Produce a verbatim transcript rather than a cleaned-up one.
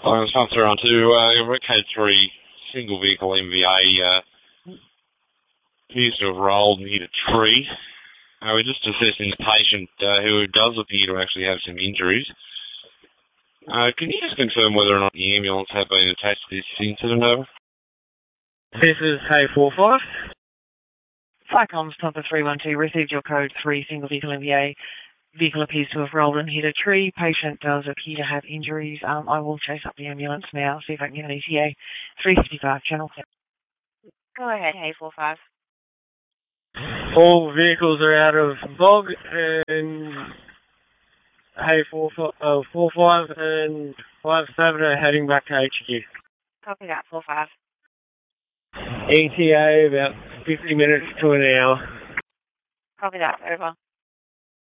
I'm Spencer on to uh, K three single vehicle M V A uh, appears to have rolled and hit a tree. Uh, we're just assessing the patient uh, who does appear to actually have some injuries. Uh, can you just confirm whether or not the ambulance had been attached to this incident, over? This is Hay four five. Flycoms Papa three one two, received your code three, single vehicle M V A. Vehicle appears to have rolled and hit a tree. Patient does appear to have injuries. Um, I will chase up the ambulance now, see if I can get an E T A. three fifty-five, channel ten. Go ahead, Hay four five. All vehicles are out of Bog and Hay four five, uh, four five and five seven are heading back to H Q. Copy that, four five. E T A about fifty minutes to an hour. Copy that, over.